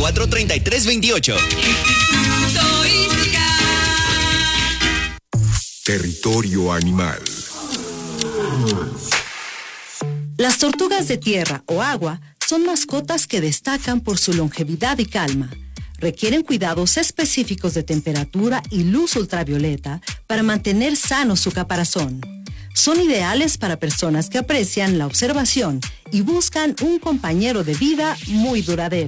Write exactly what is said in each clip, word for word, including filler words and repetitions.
cuatro, treinta y tres veintiocho. Territorio animal. Las tortugas de tierra o agua son mascotas que destacan por su longevidad y calma. Requieren cuidados específicos de temperatura y luz ultravioleta para mantener sano su caparazón. Son ideales para personas que aprecian la observación y buscan un compañero de vida muy duradero.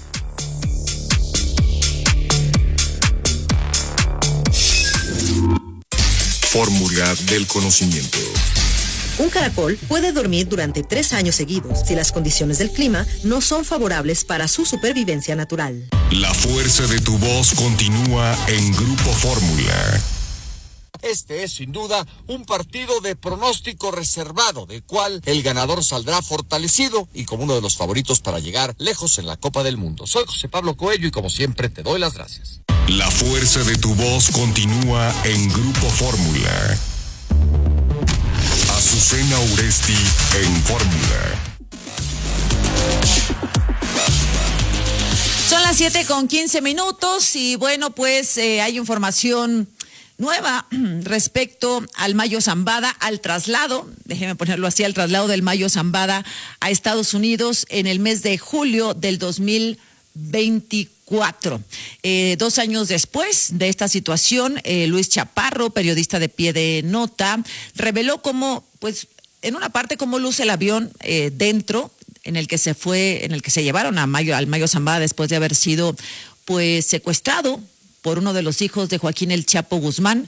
Fórmula del conocimiento. Un caracol puede dormir durante tres años seguidos si las condiciones del clima no son favorables para su supervivencia natural. La fuerza de tu voz continúa en Grupo Fórmula. Este es sin duda un partido de pronóstico reservado, del cual el ganador saldrá fortalecido y como uno de los favoritos para llegar lejos en la Copa del Mundo. Soy José Pablo Coello y como siempre te doy las gracias. La fuerza de tu voz continúa en Grupo Fórmula. Azucena Uresti en Fórmula. Son las siete con quince minutos y bueno, pues eh, hay información nueva respecto al Mayo Zambada, al traslado, déjeme ponerlo así, al traslado del Mayo Zambada a Estados Unidos en el mes de julio del dos mil veinticuatro. Eh, dos años después de esta situación, eh, Luis Chaparro, periodista de Pie de Nota, reveló cómo, pues, en una parte cómo luce el avión eh, dentro, en el que se fue, en el que se llevaron a Mayo, al Mayo Zambada después de haber sido, pues, secuestrado por uno de los hijos de Joaquín El Chapo Guzmán.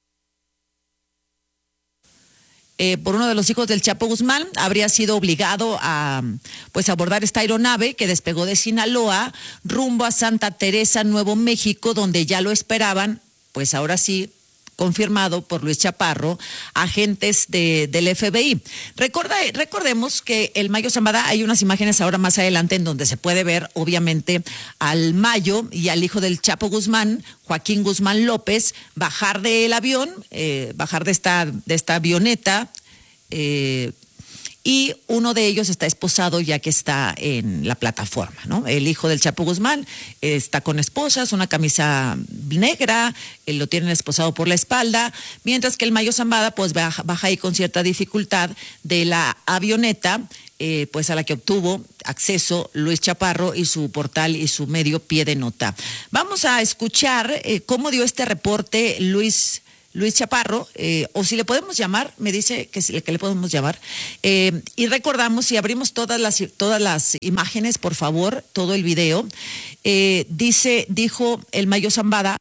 Eh, por uno de los hijos del Chapo Guzmán, habría sido obligado a pues abordar esta aeronave que despegó de Sinaloa rumbo a Santa Teresa, Nuevo México, donde ya lo esperaban, pues ahora sí, confirmado por Luis Chaparro, agentes de, del F B I. Recorda, recordemos que el Mayo Zambada, hay unas imágenes ahora más adelante en donde se puede ver obviamente al Mayo y al hijo del Chapo Guzmán, Joaquín Guzmán López, bajar del avión, eh, bajar de esta, de esta avioneta, eh, y uno de ellos está esposado ya que está en la plataforma, ¿no? El hijo del Chapo Guzmán eh, está con esposas, una camisa negra, eh, lo tienen esposado por la espalda, mientras que el Mayo Zambada pues baja, baja ahí con cierta dificultad de la avioneta, eh, pues a la que obtuvo acceso Luis Chaparro y su portal y su medio Pie de Nota. Vamos a escuchar eh, cómo dio este reporte Luis Luis Chaparro, eh, o si le podemos llamar, me dice que, que le podemos llamar, eh, y recordamos, si abrimos todas las, todas las imágenes, por favor, todo el video, eh, dice, dijo el Mayo Zambada,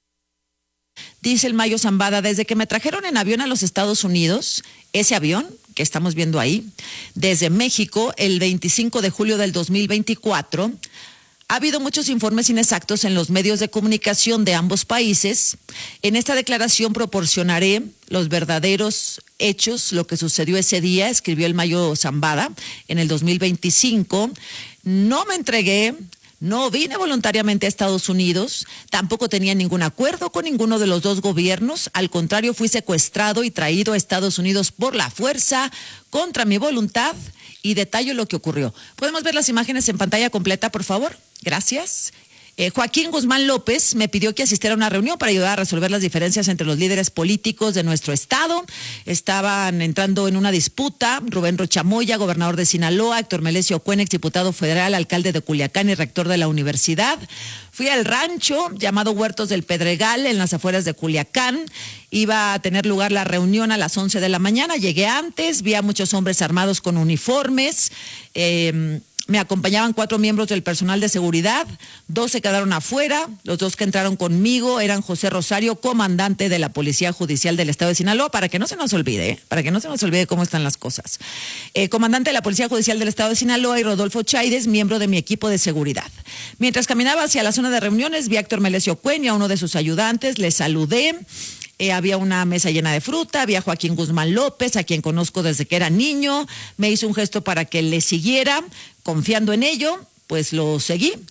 dice el Mayo Zambada, desde que me trajeron en avión a los Estados Unidos, ese avión que estamos viendo ahí, desde México, el veinticinco de julio del dos mil veinticuatro, ha habido muchos informes inexactos en los medios de comunicación de ambos países. En esta declaración proporcionaré los verdaderos hechos, lo que sucedió ese día, escribió el Mayo Zambada en el dos mil veinticinco. No me entregué, no vine voluntariamente a Estados Unidos, tampoco tenía ningún acuerdo con ninguno de los dos gobiernos. Al contrario, fui secuestrado y traído a Estados Unidos por la fuerza, contra mi voluntad. Y detallo lo que ocurrió. ¿Podemos ver las imágenes en pantalla completa, por favor? Gracias. Eh, Joaquín Guzmán López me pidió que asistiera a una reunión para ayudar a resolver las diferencias entre los líderes políticos de nuestro estado. Estaban entrando en una disputa Rubén Rochamoya, gobernador de Sinaloa, Héctor Melesio Cuen, exdiputado federal, alcalde de Culiacán y rector de la universidad. Fui al rancho llamado Huertos del Pedregal, en las afueras de Culiacán. Iba a tener lugar la reunión a las once de la mañana. Llegué antes, vi a muchos hombres armados con uniformes. Eh, Me acompañaban cuatro miembros del personal de seguridad, dos se quedaron afuera, los dos que entraron conmigo eran José Rosario, comandante de la Policía Judicial del Estado de Sinaloa, para que no se nos olvide, ¿eh? para que no se nos olvide cómo están las cosas. Eh, comandante de la Policía Judicial del Estado de Sinaloa y Rodolfo Chaides, miembro de mi equipo de seguridad. Mientras caminaba hacia la zona de reuniones, vi a Héctor Melesio Cuen y a uno de sus ayudantes, les saludé. Eh, había una mesa llena de fruta, había Joaquín Guzmán López, a quien conozco desde que era niño, me hizo un gesto para que le siguiera, confiando en ello, pues lo seguí.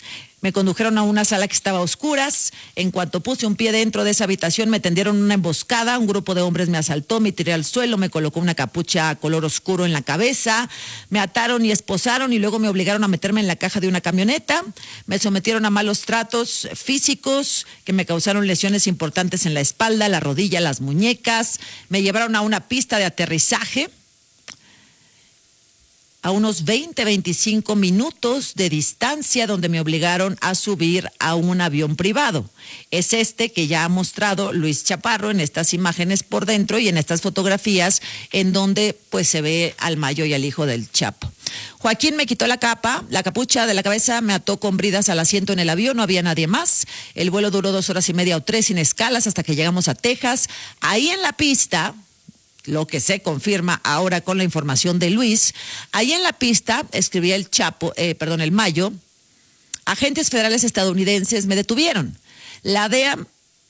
Me condujeron a una sala que estaba a oscuras. En cuanto puse un pie dentro de esa habitación, me tendieron una emboscada. Un grupo de hombres me asaltó, me tiré al suelo, me colocó una capucha color oscuro en la cabeza, me ataron y esposaron y luego me obligaron a meterme en la caja de una camioneta. Me sometieron a malos tratos físicos que me causaron lesiones importantes en la espalda, la rodilla, las muñecas. Me llevaron a una pista de aterrizaje a unos veinte, veinticinco minutos de distancia, donde me obligaron a subir a un avión privado. Es este que ya ha mostrado Luis Chaparro en estas imágenes por dentro y en estas fotografías en donde pues se ve al Mayo y al hijo del Chapo. Joaquín me quitó la capa, la capucha de la cabeza, me ató con bridas al asiento en el avión, no había nadie más. El vuelo duró dos horas y media o tres sin escalas hasta que llegamos a Texas. Ahí en la pista, lo que se confirma ahora con la información de Luis, ahí en la pista escribía el Chapo, eh, perdón, el Mayo, agentes federales estadounidenses me detuvieron. La D E A,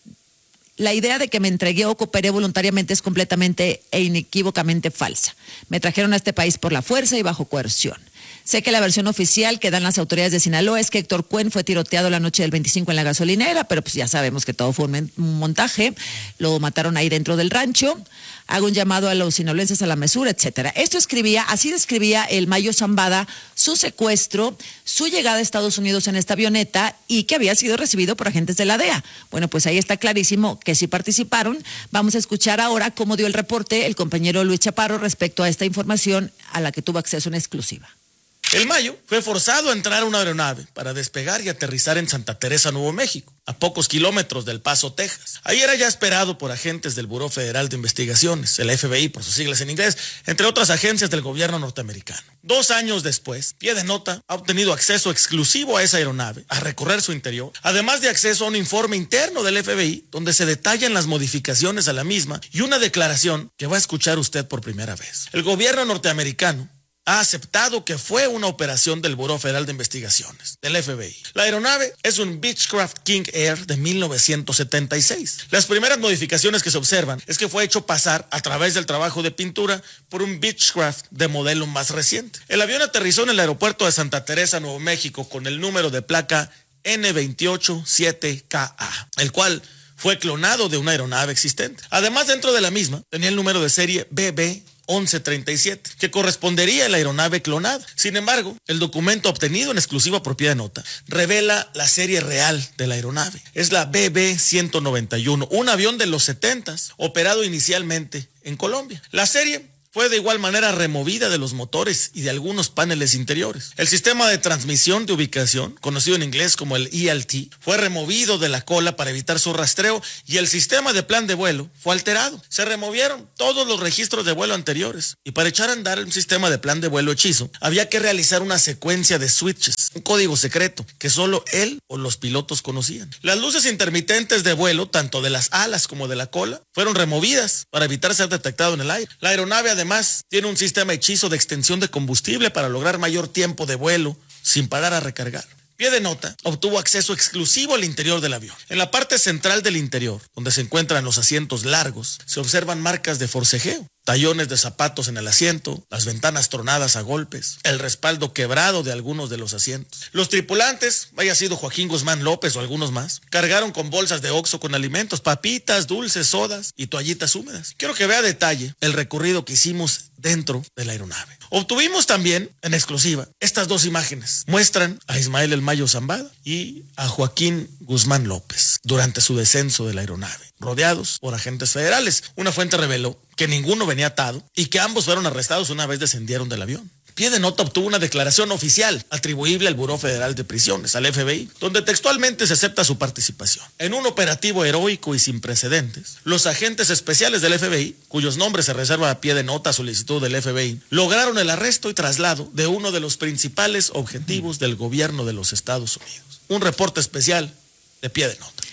la idea de que me entregué o cooperé voluntariamente es completamente e inequívocamente falsa. Me trajeron a este país por la fuerza y bajo coerción. Sé que la versión oficial que dan las autoridades de Sinaloa es que Héctor Cuen fue tiroteado la noche del veinticinco en la gasolinera, pero pues ya sabemos que todo fue un montaje. Lo mataron ahí dentro del rancho. Hago un llamado a los sinaloenses a la mesura, etcétera. Esto escribía, así describía el Mayo Zambada su secuestro, su llegada a Estados Unidos en esta avioneta y que había sido recibido por agentes de la D E A. Bueno, pues ahí está clarísimo que sí participaron. Vamos a escuchar ahora cómo dio el reporte el compañero Luis Chaparro respecto a esta información a la que tuvo acceso en exclusiva. El Mayo fue forzado a entrar a una aeronave para despegar y aterrizar en Santa Teresa, Nuevo México, a pocos kilómetros del Paso, Texas. Ahí era ya esperado por agentes del Buró Federal de Investigaciones, el F B I por sus siglas en inglés, entre otras agencias del gobierno norteamericano. Dos años después, Pie de Nota ha obtenido acceso exclusivo a esa aeronave, a recorrer su interior, además de acceso a un informe interno del F B I, donde se detallan las modificaciones a la misma y una declaración que va a escuchar usted por primera vez. El gobierno norteamericano ha aceptado que fue una operación del Buró Federal de Investigaciones, del F B I. La aeronave es un Beechcraft King Air de mil novecientos setenta y seis. Las primeras modificaciones que se observan es que fue hecho pasar a través del trabajo de pintura por un Beechcraft de modelo más reciente. El avión aterrizó en el aeropuerto de Santa Teresa, Nuevo México, con el número de placa N veintiocho siete K A, el cual fue clonado de una aeronave existente. Además, dentro de la misma, tenía el número de serie B B once treinta y siete, que correspondería a la aeronave clonada. Sin embargo, el documento obtenido en exclusiva por Pie de Nota revela la serie real de la aeronave. Es la B B ciento noventa y uno, un avión de los setentas, operado inicialmente en Colombia. La serie fue de igual manera removida de los motores y de algunos paneles interiores. El sistema de transmisión de ubicación, conocido en inglés como el E L T, fue removido de la cola para evitar su rastreo y el sistema de plan de vuelo fue alterado. Se removieron todos los registros de vuelo anteriores y para echar a andar un sistema de plan de vuelo hechizo, había que realizar una secuencia de switches, un código secreto que solo él o los pilotos conocían. Las luces intermitentes de vuelo, tanto de las alas como de la cola, fueron removidas para evitar ser detectado en el aire. La aeronave además Además, tiene un sistema hechizo de extensión de combustible para lograr mayor tiempo de vuelo sin parar a recargar. Pie de Nota obtuvo acceso exclusivo al interior del avión. En la parte central del interior, donde se encuentran los asientos largos, se observan marcas de forcejeo, tallones de zapatos en el asiento, las ventanas tronadas a golpes, el respaldo quebrado de algunos de los asientos. Los tripulantes, haya sido Joaquín Guzmán López o algunos más, cargaron con bolsas de Oxxo con alimentos, papitas, dulces, sodas y toallitas húmedas. Quiero que vea a detalle el recorrido que hicimos dentro de la aeronave. Obtuvimos también, en exclusiva, estas dos imágenes. Muestran a Ismael El Mayo Zambada y a Joaquín Guzmán López durante su descenso de la aeronave, rodeados por agentes federales. Una fuente reveló que ninguno venía atado y que ambos fueron arrestados una vez descendieron del avión. Pie de Nota obtuvo una declaración oficial atribuible al Buró Federal de Prisiones, al F B I, donde textualmente se acepta su participación. En un operativo heroico y sin precedentes, los agentes especiales del F B I, cuyos nombres se reservan a Pie de Nota a solicitud del F B I, lograron el arresto y traslado de uno de los principales objetivos del gobierno de los Estados Unidos. Un reporte especial de Pie de Nota.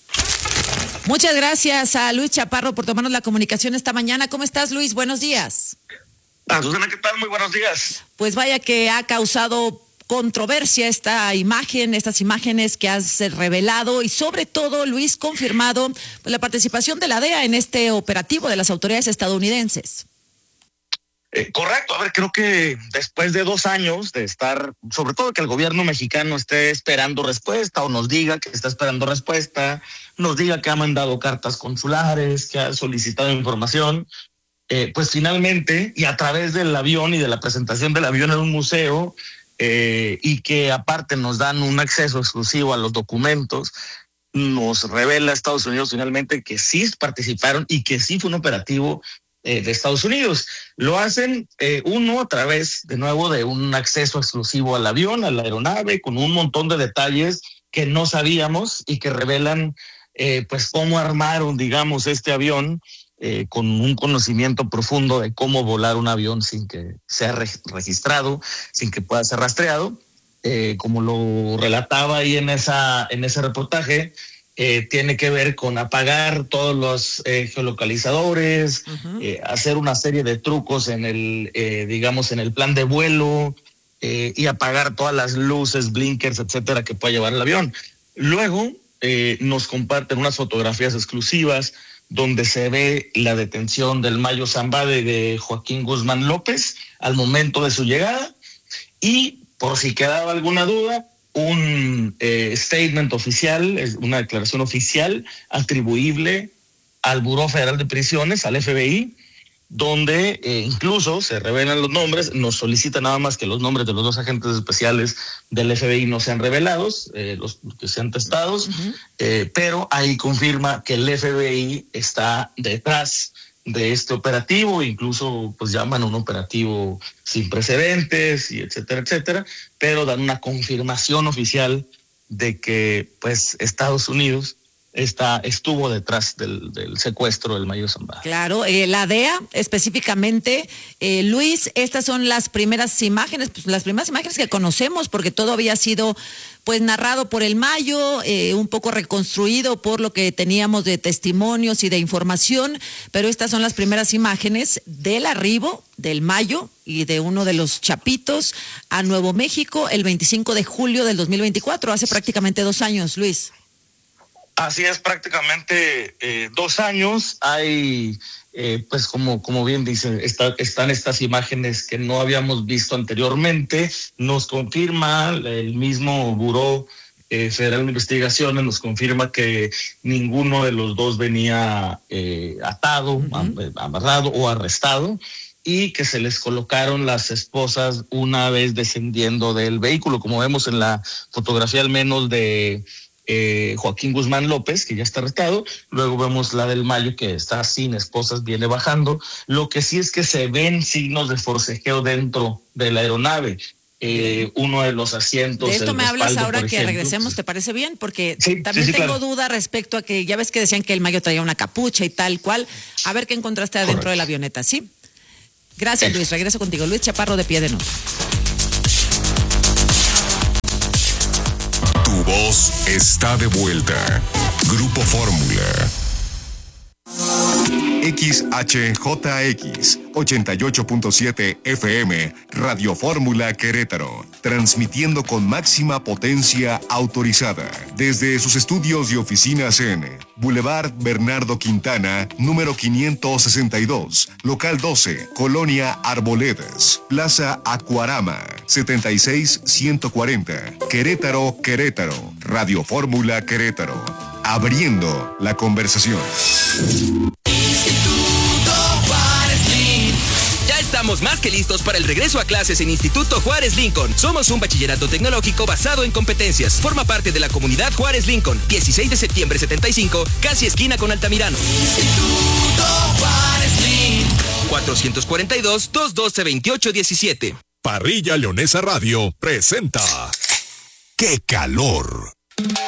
Muchas gracias a Luis Chaparro por tomarnos la comunicación esta mañana. ¿Cómo estás, Luis? Buenos días. Ah, Susana, ¿qué tal? Muy buenos días. Pues vaya que ha causado controversia esta imagen, estas imágenes que has revelado y sobre todo, Luis, confirmado pues, la participación de la D E A en este operativo de las autoridades estadounidenses. Eh, correcto, a ver, creo que después de dos años de estar, sobre todo que el gobierno mexicano esté esperando respuesta o nos diga que está esperando respuesta, nos diga que ha mandado cartas consulares, que ha solicitado información, eh, pues finalmente, y a través del avión y de la presentación del avión en un museo, eh, y que aparte nos dan un acceso exclusivo a los documentos, nos revela Estados Unidos finalmente que sí participaron y que sí fue un operativo Eh, de Estados Unidos. Lo hacen eh, uno a través, de nuevo, de un acceso exclusivo al avión, a la aeronave, con un montón de detalles que no sabíamos y que revelan eh, pues cómo armaron, digamos, este avión eh, con un conocimiento profundo de cómo volar un avión sin que sea re- registrado, sin que pueda ser rastreado. Eh, como lo relataba ahí en, esa, en ese reportaje, Eh, tiene que ver con apagar todos los eh, geolocalizadores, uh-huh. eh, hacer una serie de trucos en el, eh, digamos, en el plan de vuelo eh, y apagar todas las luces, blinkers, etcétera, que pueda llevar el avión. Luego eh, nos comparten unas fotografías exclusivas donde se ve la detención del Mayo Zambada y de Joaquín Guzmán López al momento de su llegada, y por si quedaba alguna duda, un eh, statement oficial, una declaración oficial atribuible al Buró Federal de Prisiones, al F B I, donde eh, incluso se revelan los nombres, nos solicita nada más que los nombres de los dos agentes especiales del F B I no sean revelados, eh, los que sean testados, uh-huh. eh, pero ahí confirma que el F B I está detrás de este operativo, incluso pues llaman un operativo sin precedentes y etcétera, etcétera, pero dan una confirmación oficial de que pues Estados Unidos está, estuvo detrás del, del secuestro del Mayo Zambada. Claro, eh, la D E A específicamente, eh, Luis, estas son las primeras imágenes, pues las primeras imágenes que conocemos, porque todo había sido pues narrado por el Mayo, eh, un poco reconstruido por lo que teníamos de testimonios y de información, pero estas son las primeras imágenes del arribo del Mayo y de uno de los chapitos a Nuevo México el veinticinco de julio del dos mil veinticuatro, hace prácticamente dos años, Luis. Así es, prácticamente eh, dos años. Hay, eh, pues como, como bien dice, está, están estas imágenes que no habíamos visto anteriormente. Nos confirma el mismo Buró eh, Federal de Investigaciones, nos confirma que ninguno de los dos venía eh, atado, uh-huh. amarrado o arrestado, y que se les colocaron las esposas una vez descendiendo del vehículo, como vemos en la fotografía al menos de Eh, Joaquín Guzmán López, que ya está arrestado. Luego vemos la del Mayo, que está sin esposas, viene bajando. Lo que sí es que se ven signos de forcejeo dentro de la aeronave. Eh, uno de los asientos. De esto me respaldo, hablas ahora que ejemplo. regresemos, ¿te parece bien? Porque sí, también sí, sí, tengo claro. duda respecto a que ya ves que decían que el Mayo traía una capucha y tal cual. A ver qué encontraste adentro Correcto. de la avioneta, ¿sí? Gracias, sí. Luis. Regreso contigo. Luis Chaparro, de pie de nuevo. Tu voz está de vuelta. Grupo Fórmula. X H J X ochenta y ocho punto siete F M, Radio Fórmula Querétaro, transmitiendo con máxima potencia autorizada desde sus estudios y oficinas en Boulevard Bernardo Quintana, número quinientos sesenta y dos, local doce, Colonia Arboledas, Plaza Acuarama, setenta y seis ciento cuarenta, Querétaro, Querétaro, Radio Fórmula Querétaro, abriendo la conversación. Estamos más que listos para el regreso a clases en Instituto Juárez Lincoln. Somos un bachillerato tecnológico basado en competencias. Forma parte de la comunidad Juárez Lincoln. dieciséis de septiembre setenta y cinco, casi esquina con Altamirano. Instituto Juárez Lincoln. cuatrocientos cuarenta y dos, doscientos doce, veintiocho diecisiete. Parrilla Leonesa Radio presenta ¡Qué calor!